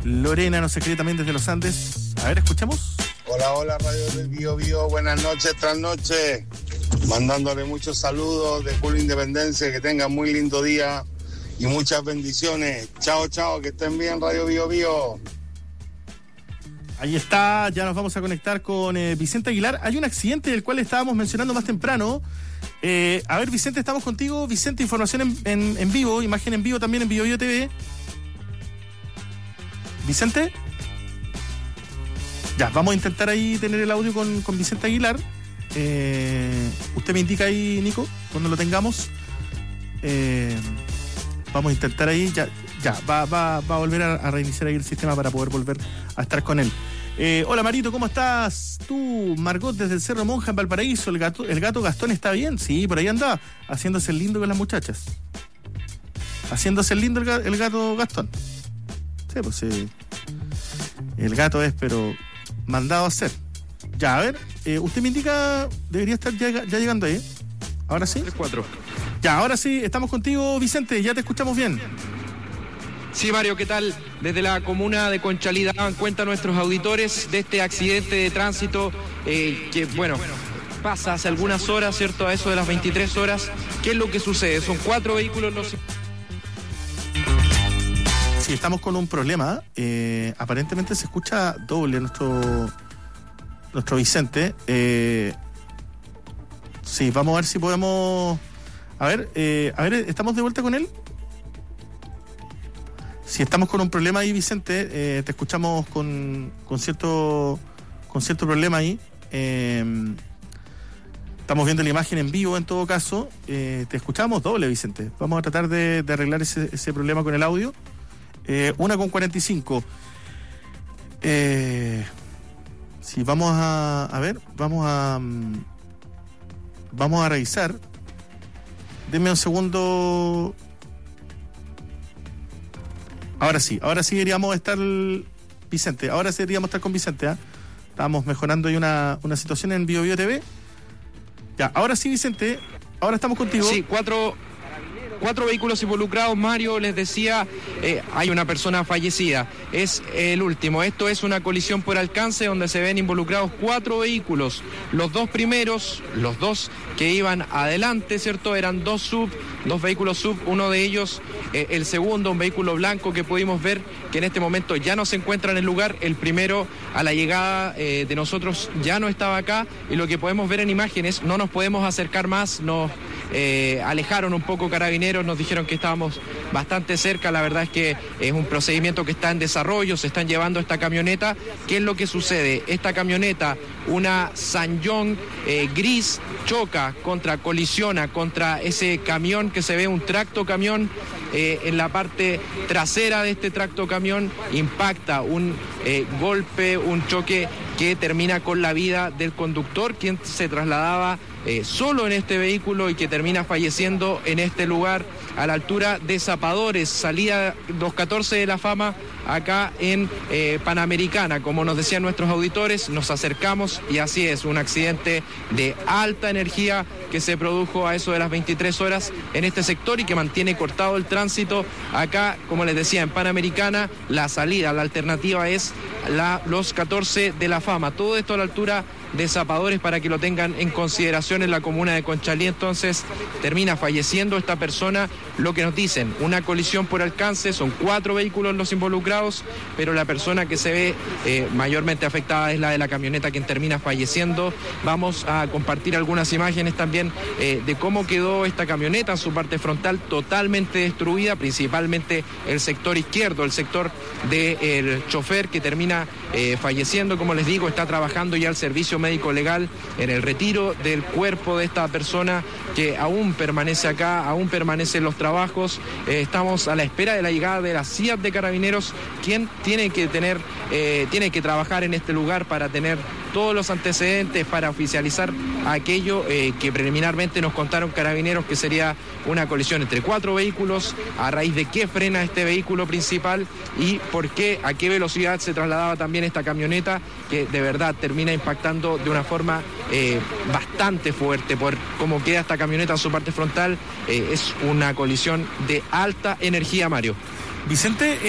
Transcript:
Lorena nos escribe también desde los Andes. A ver, escuchemos. Hola, Radio del Bío Bío, buenas noches, trasnoche. Mandándole muchos saludos de Culo Independencia, que tengan muy lindo día y muchas bendiciones. Chao, que estén bien, Radio Bío Bío. Ahí está, ya nos vamos a conectar con Vicente Aguilar. Hay un accidente del cual estábamos mencionando más temprano. A ver, Vicente, estamos contigo. Vicente, información en vivo, imagen en vivo también en Bío Bío TV. Vicente. Ya, vamos a intentar ahí tener el audio con Vicente Aguilar. Usted me indica ahí, Nico, cuando lo tengamos. Vamos a intentar ahí, ya va a volver a reiniciar ahí el sistema para poder volver a estar con él. Hola Marito, ¿cómo estás? Tú, Margot, desde el Cerro Monja en Valparaíso, el gato Gastón está bien, sí, por ahí anda, haciéndose el lindo con las muchachas. Haciéndose el lindo el gato Gastón. Sí, pues sí. El gato es, pero mandado a hacer. Ya, a ver, usted me indica, debería estar ya llegando ahí. ¿Ahora sí? 3-4. Ya, ahora sí, estamos contigo, Vicente, ya te escuchamos bien. Sí, Mario, ¿qué tal? Desde la comuna de Conchalí daban cuenta nuestros auditores de este accidente de tránsito que, bueno, pasa hace algunas horas, ¿cierto? A eso de las 23 horas. ¿Qué es lo que sucede? Son 4 vehículos los... Sí, estamos con un problema. Aparentemente se escucha doble nuestro Vicente. Sí, vamos a ver si podemos... A ver, ¿estamos de vuelta con él? Si estamos con un problema ahí, Vicente, te escuchamos con cierto problema ahí. Estamos viendo la imagen en vivo en todo caso. Te escuchamos doble, Vicente. Vamos a tratar de arreglar ese problema con el audio. 1:45. Sí, vamos a ver, vamos a revisar. Denme un segundo. Ahora sí deberíamos estar, Vicente, ahora sí deberíamos estar con Vicente, ¿eh? Estábamos mejorando ahí una situación en Bío Bío TV. Ya, ahora sí, Vicente, ahora estamos contigo. Sí, cuatro vehículos involucrados, Mario, les decía, hay una persona fallecida, es el último. Esto es una colisión por alcance donde se ven involucrados 4 vehículos. Los 2 primeros, los 2 que iban adelante, ¿cierto? Eran 2 vehículos sub, uno de ellos, el segundo, un vehículo blanco que pudimos ver que en este momento ya no se encuentra en el lugar. El primero, a la llegada de nosotros, ya no estaba acá, y lo que podemos ver en imágenes, no nos podemos acercar más, nos alejaron un poco Carabineros, nos dijeron que estábamos bastante cerca. La verdad es que es un procedimiento que está en desarrollo, se están llevando esta camioneta. ¿Qué es lo que sucede? Esta camioneta, una Sanyong gris, colisiona contra ese camión que se ve, un tractocamión. En la parte trasera de este tractocamión impacta un golpe, un choque que termina con la vida del conductor, quien se trasladaba solo en este vehículo y que termina falleciendo en este lugar a la altura de Zapadores, salida 214 de La Fama, acá en Panamericana. Como nos decían nuestros auditores, nos acercamos y así es, un accidente de alta energía que se produjo a eso de las 23 horas en este sector y que mantiene cortado el tránsito acá, como les decía, en Panamericana. La salida, la alternativa es los 14 de La Fama. Todo esto a la altura de Zapadores, para que lo tengan en consideración, en la comuna de Conchalí. Entonces termina falleciendo esta persona. Lo que nos dicen, una colisión por alcance, son 4 vehículos los involucrados, pero la persona que se ve mayormente afectada es la de la camioneta, quien termina falleciendo. Vamos a compartir algunas imágenes también de cómo quedó esta camioneta en su parte frontal, totalmente destruida, principalmente el sector izquierdo, el sector del chofer, que termina falleciendo. Como les digo, está trabajando ya el servicio médico legal en el retiro del cuerpo de esta persona, que aún permanece acá, aún permanecen los trabajos. Estamos a la espera de la llegada de la CIAT de Carabineros, quien tiene que trabajar en este lugar para tener todos los antecedentes, para oficializar aquello que preliminarmente nos contaron Carabineros, que sería una colisión entre 4 vehículos. A raíz de qué frena este vehículo principal y por qué, a qué velocidad se trasladaba también esta camioneta, que de verdad termina impactando de una forma bastante fuerte por cómo queda esta camioneta en su parte frontal. Es una colisión de alta energía, Mario. Vicente,